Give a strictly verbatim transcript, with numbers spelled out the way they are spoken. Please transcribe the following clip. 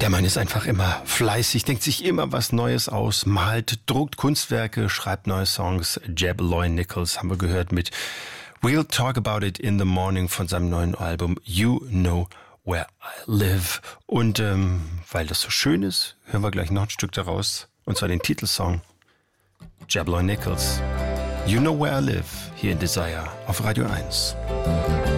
Der Mann ist einfach immer fleißig, denkt sich immer was Neues aus, malt, druckt Kunstwerke, schreibt neue Songs. Jeb Loy Nichols haben wir gehört mit We'll Talk About It in the Morning von seinem neuen Album You Know Where I Live. Und ähm, weil das so schön ist, hören wir gleich noch ein Stück daraus, und zwar den Titelsong Jeb Loy Nichols, You Know Where I Live, hier in Desire auf Radio eins.